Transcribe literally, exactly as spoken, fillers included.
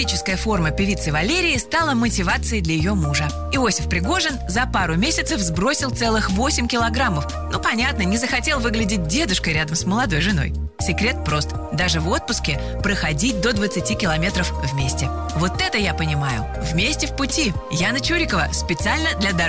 Физическая форма певицы Валерии стала мотивацией для ее мужа. Иосиф Пригожин за пару месяцев сбросил целых восемь килограммов. Ну, понятно, не захотел выглядеть дедушкой рядом с молодой женой. Секрет прост. Даже в отпуске проходить до двадцати километров вместе. Вот это я понимаю. Вместе в пути. Яна Чурикова. Специально для Дорог.